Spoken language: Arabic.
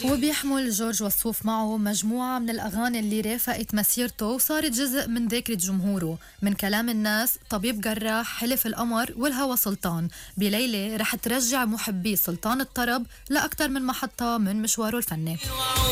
وبيحمل جورج وسوف معه مجموعة من الأغاني اللي رافقت مسيرته وصارت جزء من ذاكرة جمهوره. من كلام الناس طبيب جراح، حلف القمر، والهوى سلطان. بليلة رح ترجع محبي سلطان الطرب لأكثر من محطة من مشواره الفني.